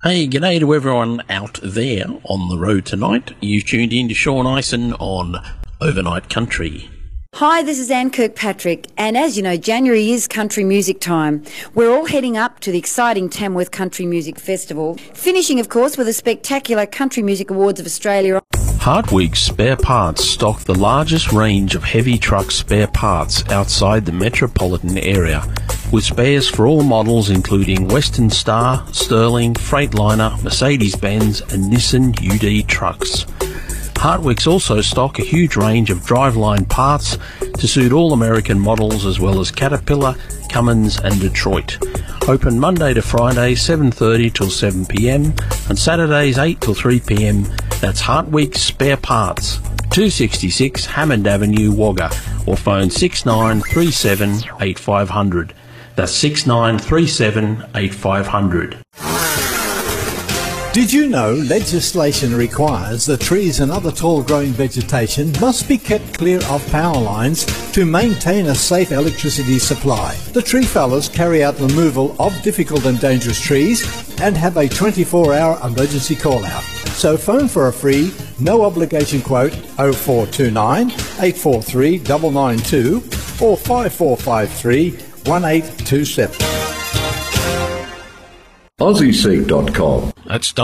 Hey, g'day to everyone out there on the road tonight. You've tuned in to Sean Ison on Overnight Country. Hi, this is Anne Kirkpatrick, and as you know, January is country music time. We're all heading up to the exciting Tamworth Country Music Festival, finishing, of course, with the spectacular Country Music Awards of Australia. Hartwig Spare Parts stock the largest range of heavy truck spare parts outside the metropolitan area, with spares for all models including Western Star, Sterling, Freightliner, Mercedes-Benz and Nissan UD trucks. Hartwigs also stock a huge range of driveline parts to suit all American models as well as Caterpillar, Cummins and Detroit. Open Monday to Friday 7:30 till 7 p.m. and Saturdays 8 till 3 p.m. That's Hartwig Spare Parts, 266 Hammond Avenue, Wagga, or phone 6937 8500. That's 6937 8500. Did you know legislation requires that trees and other tall growing vegetation must be kept clear of power lines to maintain a safe electricity supply? The tree fellers carry out removal of difficult and dangerous trees and have a 24-hour emergency call out. So phone for a free, no obligation quote 0429 843 992 or 5453 1827. AussieSeek.com. That's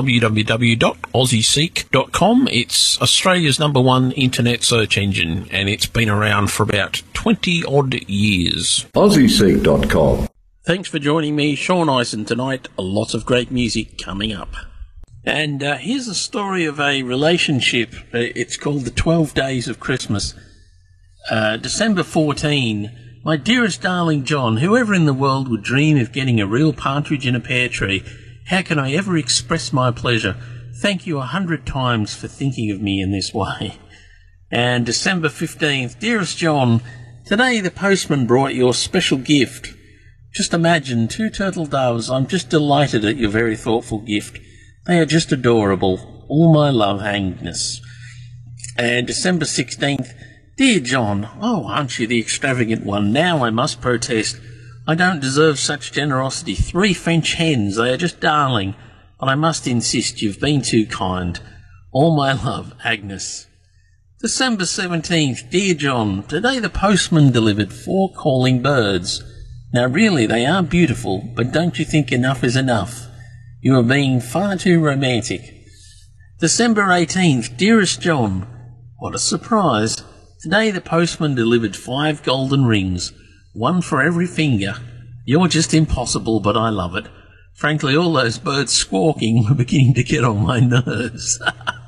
www.aussieseek.com. It's Australia's #1 internet search engine, and it's been around for about 20 odd years. AussieSeek.com. Thanks for joining me, Sean Ison, tonight. A lot of great music coming up. And here's a story of a relationship. It's called The 12 Days of Christmas. December 14. My dearest darling John, whoever in the world would dream of getting a real partridge in a pear tree? How can I ever express my pleasure? Thank you 100 times for thinking of me in this way. And December 15th, dearest John, today the postman brought your special gift. Just imagine, 2 turtle doves. I'm just delighted at your very thoughtful gift. They are just adorable. All my love, Agnes. And December 16th, dear John, oh, aren't you the extravagant one? Now I must protest. I don't deserve such generosity. 3 French hens, they are just darling. But I must insist, you've been too kind. All my love, Agnes. December 17th, dear John, today the postman delivered 4 calling birds. Now really, they are beautiful, but don't you think enough is enough? You are being far too romantic. December 18th, dearest John, what a surprise. Today the postman delivered 5 golden rings, 1 for every finger. You're just impossible, but I love it. Frankly, all those birds squawking were beginning to get on my nerves.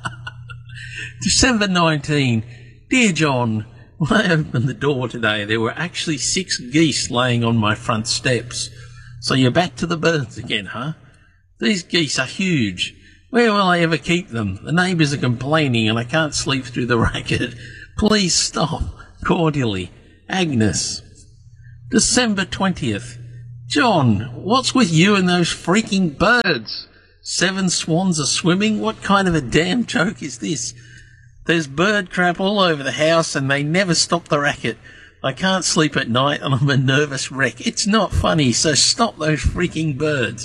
December 19. Dear John, when I opened the door today, there were actually 6 geese laying on my front steps. So you're back to the birds again, huh? These geese are huge. Where will I ever keep them? The neighbours are complaining and I can't sleep through the racket. Please stop. Cordially, Agnes. December 20th. John, what's with you and those freaking birds? 7 swans are swimming? What kind of a damn joke is this? There's bird crap all over the house and they never stop the racket. I can't sleep at night and I'm a nervous wreck. It's not funny, so stop those freaking birds.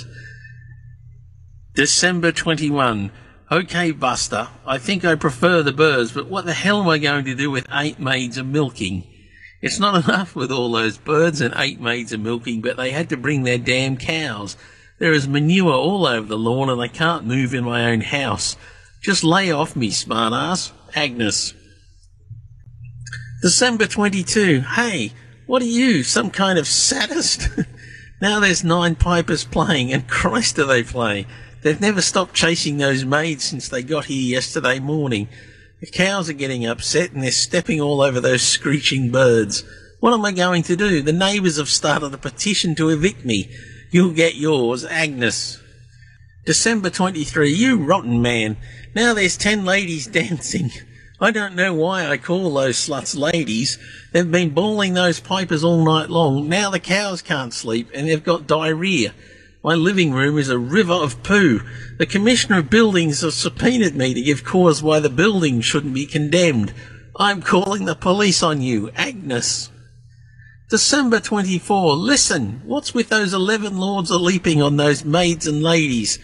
December 21. Okay, Buster, I think I prefer the birds, but what the hell am I going to do with 8 maids of milking? It's not enough with all those birds and 8 maids of milking, but they had to bring their damn cows. There is manure all over the lawn and I can't move in my own house. Just lay off me, smartass. Agnes. December 22. Hey, what are you, some kind of sadist? Now there's 9 pipers playing, and Christ do they play. They've never stopped chasing those maids since they got here yesterday morning. The cows are getting upset and they're stepping all over those screeching birds. What am I going to do? The neighbours have started a petition to evict me. You'll get yours, Agnes. December 23. You rotten man. Now there's 10 ladies dancing. I don't know why I call those sluts ladies. They've been bawling those pipers all night long. Now the cows can't sleep and they've got diarrhea. My living room is a river of poo. The Commissioner of Buildings has subpoenaed me to give cause why the building shouldn't be condemned. I'm calling the police on you, Agnes. December 24. Listen, what's with those 11 lords a-leaping on those maids and ladies?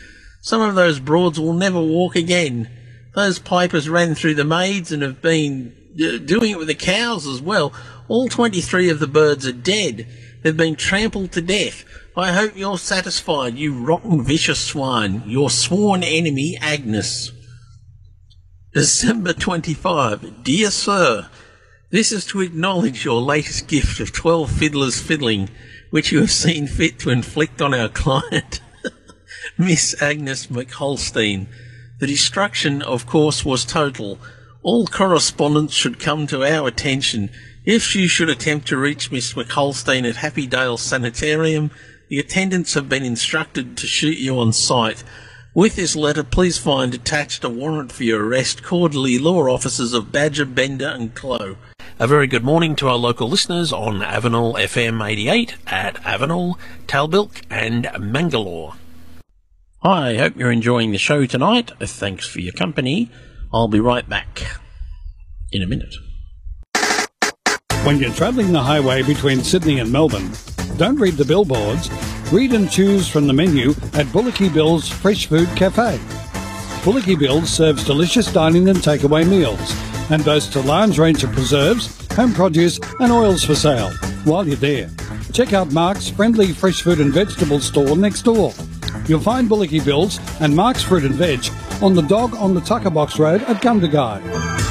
Some of those broads will never walk again. Those pipers ran through the maids and have been doing it with the cows as well. All 23 of the birds are dead. They've been trampled to death. I hope you're satisfied, you rotten vicious swine. Your sworn enemy, Agnes. December 25. Dear Sir, this is to acknowledge your latest gift of 12 fiddlers fiddling, which you have seen fit to inflict on our client, Miss Agnes McHolstein. The destruction, of course, was total. All correspondence should come to our attention. If you should attempt to reach Miss McHolstein at Happydale Sanitarium, the attendants have been instructed to shoot you on sight. With this letter, please find attached a warrant for your arrest. Cordially, law officers of Badger, Bender and Clough. A very good morning to our local listeners on Avenel FM 88 at Avenel, Talbilk and Mangalore. I hope you're enjoying the show tonight. Thanks for your company. I'll be right back in a minute. When you're travelling the highway between Sydney and Melbourne, don't read the billboards. Read and choose from the menu at Bullocky Bill's Fresh Food Cafe. Bullocky Bill's serves delicious dining and takeaway meals and boasts a large range of preserves, home produce and oils for sale. While you're there, check out Mark's friendly fresh food and vegetable store next door. You'll find Bullocky Bill's and Mark's Fruit and Veg on the Dog on the Tucker Box Road at Gundagai.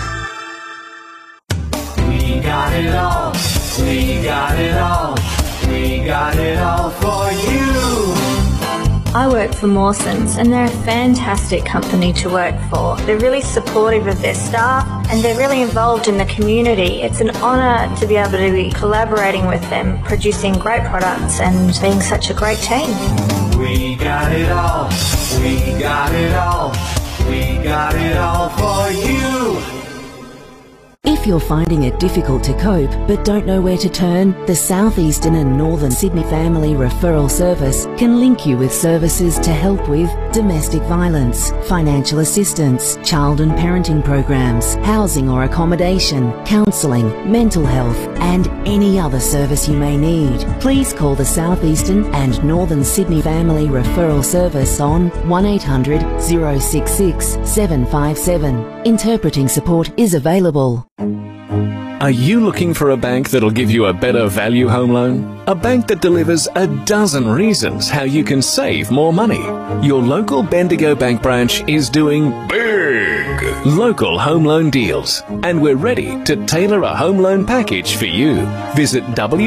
We got it all. We got it all. We got it all for you. I work for Mawsons and they're a fantastic company to work for. They're really supportive of their staff and they're really involved in the community. It's an honour to be able to be collaborating with them, producing great products and being such a great team. We got it all. We got it all. We got it all for you. If you're finding it difficult to cope but don't know where to turn, the South Eastern and Northern Sydney Family Referral Service can link you with services to help with domestic violence, financial assistance, child and parenting programs, housing or accommodation, counselling, mental health and any other service you may need. Please call the South Eastern and Northern Sydney Family Referral Service on 1800 066 757. Interpreting support is available. Are you looking for a bank that'll give you a better value home loan? A bank that delivers a dozen reasons how you can save more money. Your local Bendigo Bank branch is doing big local home loan deals, and we're ready to tailor a home loan package for you. Visit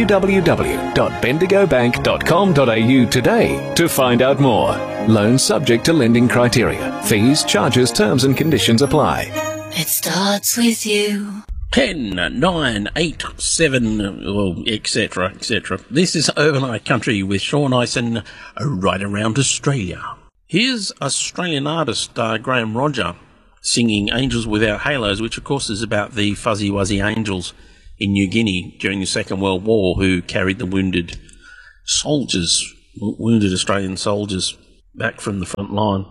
www.bendigobank.com.au today to find out more. Loans subject to lending criteria. Fees, charges, terms and conditions apply. It starts with you. 10, 9, 8, 7, etc., etc. This is Overnight Country with Sean Ison, right around Australia. Here's Australian artist Graham Roger singing Angels Without Halos, which of course is about the Fuzzy Wuzzy Angels in New Guinea during the Second World War who carried the wounded Australian soldiers back from the front line.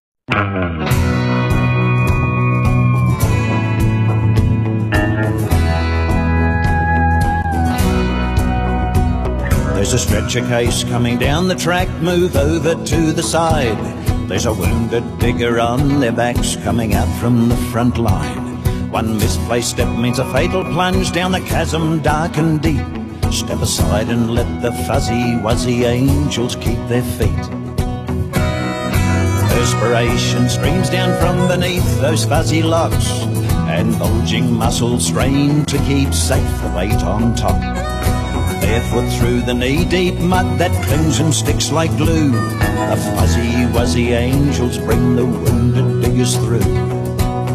There's a stretcher case coming down the track, move over to the side. There's a wounded digger on their backs coming out from the front line. One misplaced step means a fatal plunge down the chasm dark and deep. Step aside and let the fuzzy wuzzy angels keep their feet. Perspiration streams down from beneath those fuzzy locks, and bulging muscles strain to keep safe the weight on top. Barefoot through the knee-deep mud that clings and sticks like glue, the fuzzy wuzzy angels bring the wounded diggers through.